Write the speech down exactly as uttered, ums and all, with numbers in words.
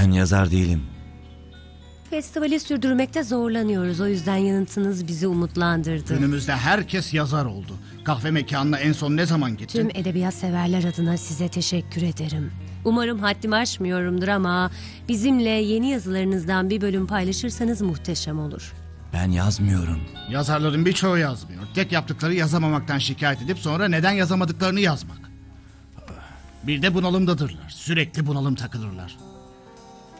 Ben yazar değilim. Festivali sürdürmekte zorlanıyoruz. O yüzden yanıtınız bizi umutlandırdı. Günümüzde herkes yazar oldu. Kahve mekanına en son ne zaman gittin? Tüm edebiyat severler adına size teşekkür ederim. Umarım haddimi aşmıyorumdur ama bizimle yeni yazılarınızdan bir bölüm paylaşırsanız muhteşem olur. Ben yazmıyorum. Yazarların birçoğu yazmıyor. Tek yaptıkları yazamamaktan şikayet edip sonra neden yazamadıklarını yazmak. Bir de bunalımdadırlar. Sürekli bunalım takılırlar.